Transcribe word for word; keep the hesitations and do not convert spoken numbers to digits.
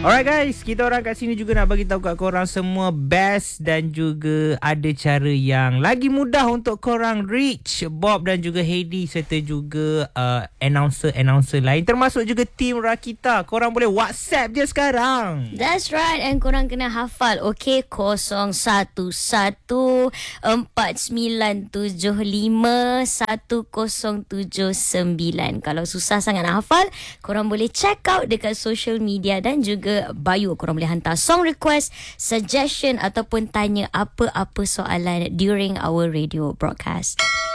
Alright guys, kita orang kat sini juga nak bagi tahu kat korang semua best dan juga ada cara yang lagi mudah untuk korang reach Bob dan juga Heidi serta juga uh, announcer-announcer lain termasuk juga tim Rakita. Korang boleh WhatsApp je sekarang. That's right, and korang kena hafal, okay? kosong satu satu empat sembilan tujuh lima satu kosong tujuh sembilan. Kalau susah sangat nak hafal, korang boleh check out dekat social media dan juga bio. Korang boleh hantar song request, suggestion ataupun tanya apa-apa soalan during our radio broadcast.